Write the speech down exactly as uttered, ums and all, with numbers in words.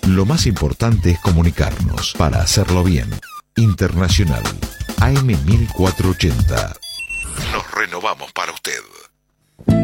Lo más importante es comunicarnos para hacerlo bien. Internacional A M mil cuatrocientos ochenta. Nos renovamos para usted.